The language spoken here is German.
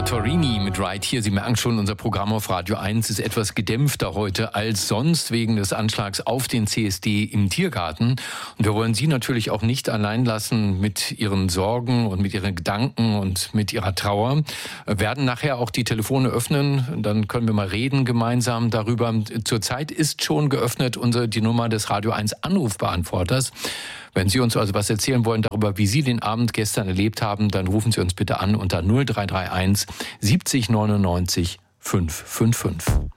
Torini mit Right Here. Sie merken schon, unser Programm auf Radio 1 ist etwas gedämpfter heute als sonst wegen des Anschlags auf den CSD im Tiergarten. Und wir wollen Sie natürlich auch nicht allein lassen mit Ihren Sorgen und mit Ihren Gedanken und mit Ihrer Trauer. Wir werden nachher auch die Telefone öffnen, dann können wir mal reden gemeinsam darüber. Zurzeit ist schon geöffnet die Nummer des Radio 1 Anrufbeantworters. Wenn Sie uns also was erzählen wollen darüber, wie Sie den Abend gestern erlebt haben, dann rufen Sie uns bitte an unter 0331 70 99 555.